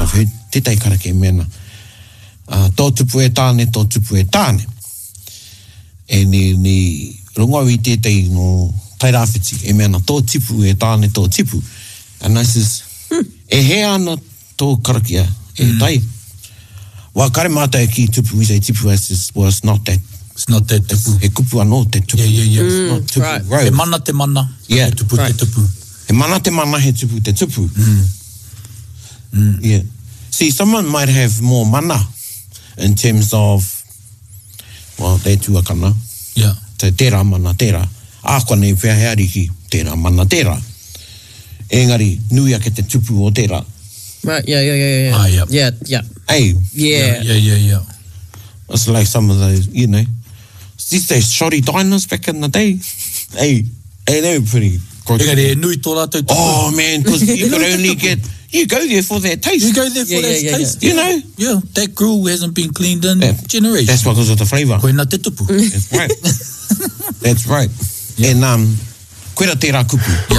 I've heard te tai karake mena. Tō tupu e tāne, tō tupu e tāne. E ni rongowi te tei no tairawhiti, e mena tō tipu e tāne, tō tipu. And I says, e he ana tō karakia, e tai. Wa kare mātai ki tupu, we say tipu, I says, well, it's not that. It's not that tupu. E kupu anō te tupu. Yeah. It's not tupu, right. He mana te mana, yeah. he tupu te tupu. He mana te mana, he tupu te tupu. Yeah. See, someone might have more mana in terms of, well, te tuakana. Yeah. Te tērā mana tērā. Ākua nei whea heariki, tērā mana tērā. Engari, nui ake te tupu o tērā. Right, yeah. Ah, yeah. Yeah. Hey. Yeah. It's like some of those, you know, these days shoddy diners back in the day. Hey, they were pretty good. Engari, e nui tō rātou tupu. Oh, man, because you could only get, you go there for that taste. You go there for that taste. You know? Yeah, that grill hasn't been cleaned in generations. That's because of the flavour. Koina te tupu. That's right. That's right. Yeah. And, koera tērā kupu. Yeah.